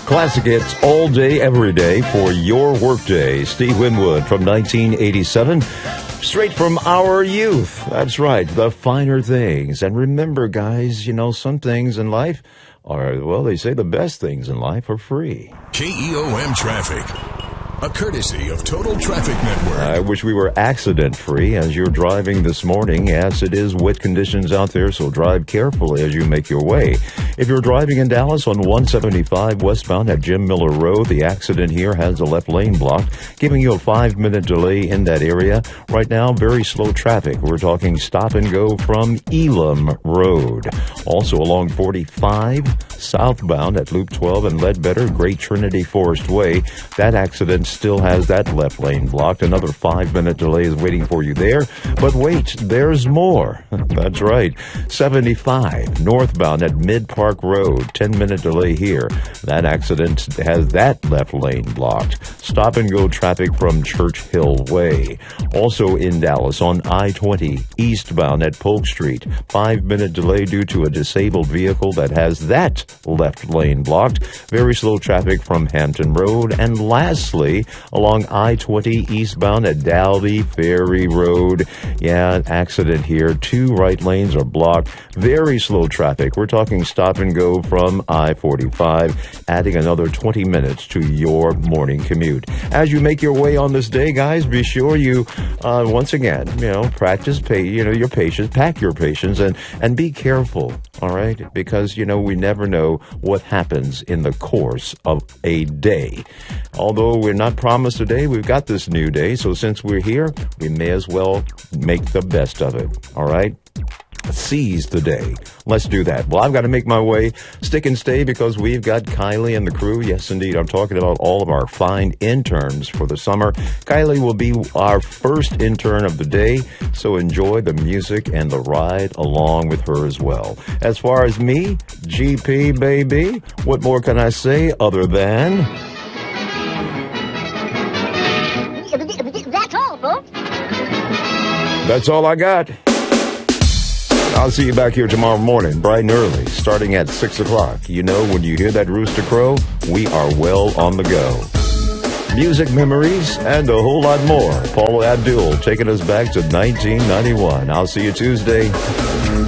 Classic hits all day, every day for your workday. Steve Winwood from 1987. Straight from our youth. That's right, the finer things. And remember, guys, you know, some things in life are, well, they say the best things in life are free. KEOM Traffic, a courtesy of Total Traffic Network. I wish we were accident-free as you're driving this morning. Yes, it is wet conditions out there, so drive carefully as you make your way. If you're driving in Dallas on 175 westbound at Jim Miller Road, the accident here has the left lane blocked, giving you a 5-minute delay in that area. Right now, very slow traffic. We're talking stop and go from Elam Road. Also along 45 southbound at Loop 12 and Ledbetter, Great Trinity Forest Way. That accident still has that left lane blocked. Another 5-minute delay is waiting for you there. But wait, there's more. That's right. 75 northbound at Mid Park Road. 10-minute delay here. That accident has that left lane blocked. Stop and go traffic from Church Hill Way. Also in Dallas on I-20 eastbound at Polk Street. 5-minute delay due to a disabled vehicle that has that left lane blocked. Very slow traffic from Hampton Road. And lastly, along I-20 eastbound at Dalby Ferry Road. Yeah, an accident here. 2 right lanes are blocked. Very slow traffic. We're talking stop and go from I-45, adding another 20 minutes to your morning commute. As you make your way on this day, guys, be sure you, once again, you know, practice, your patience, pack your patience, and be careful, all right? Because, you know, we never know what happens in the course of a day. Although we're not promised a day, we've got this new day, so since we're here, we may as well make the best of it, all right? Seize the day. Let's do that. Well, I've got to make my way. Stick and stay because we've got Kylie and the crew. Yes, indeed. I'm talking about all of our fine interns for the summer. Kylie will be our first intern of the day, so enjoy the music and the ride along with her as well. As far as me, GP, baby, what more can I say other than... That's all, folks. That's all I got. I'll see you back here tomorrow morning, bright and early, starting at 6 o'clock. You know, when you hear that rooster crow, we are well on the go. Music memories and a whole lot more. Paula Abdul taking us back to 1991. I'll see you Tuesday.